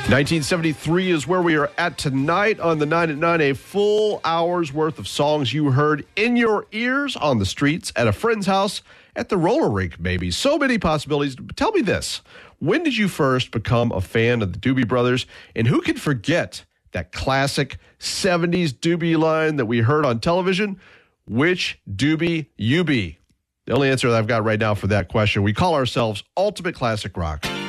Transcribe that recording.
1973 is where we are at tonight on the 9 at 9, a full hour's worth of songs you heard in your ears, on the streets, at a friend's house, at the roller rink, maybe. So many possibilities. Tell me this. When did you first become a fan of the Doobie Brothers? And who can forget that classic 70s Doobie line that we heard on television? Which Doobie you be? The only answer that I've got right now for that question, we call ourselves Ultimate Classic Rock.